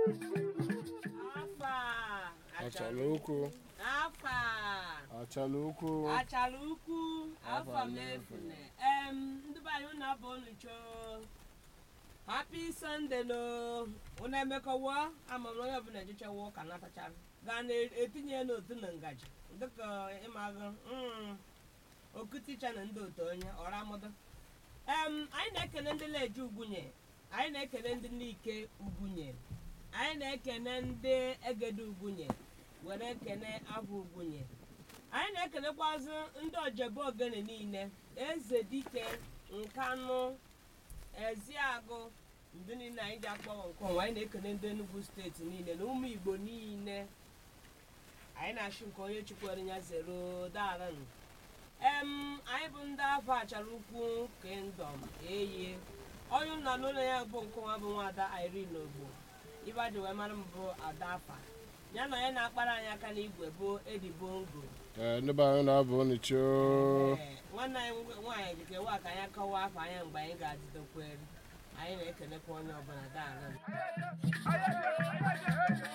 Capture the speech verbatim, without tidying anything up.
Afa. Achala ukwu. Afa. Achala ukwu. Achala ukwu. Afa mefune. Em, ndị be anyị na-abụ nlicho. Happy Sunday no. Una emekowo amam onye ọbụla ejechewo ka natachara. Ga na-etinye n'otu na ngaji. Dịka ịmaga mm okuticha na ndị otu onye ọra amụda. Em, anyị na-ekele ndị leje Ugunye. Anyị na-ekele ndị Nike Ugunye. Anyị na-ekele ndị Egede Ugunye. Were ekele Abụ Ugunye. Anyị na-ekelekwazi ndị Ojebe Ogene niile. Eze Dike, Nkanụ, Eziagụ, ndị niile anyị ji akpọ nke anyị na-ekele ndị Enugu steeti niile na ụmụ Igbo niile. Anyị na-achị nke onye chukwere ya zero daran. Em, anyị bụ ndị afọ Achala Ukwu Kingdom eye. Onye nna n'ụlọ ya bụ nke nwa bụ Nwada Irene Ogbo. Ibe adị wee mara m bụ Adafa. Ya na onye na-akpara anyị aka n'igwe bụ Edibongo. Ee, ndị be anyị na-abụ nlicho. Nwanne anyị nwaanyị jike wa ka anyị kọwaa afọ anya mgbe anyị ga-adịdokwere. Anyị na-ekelekwa onye ọbụla daara.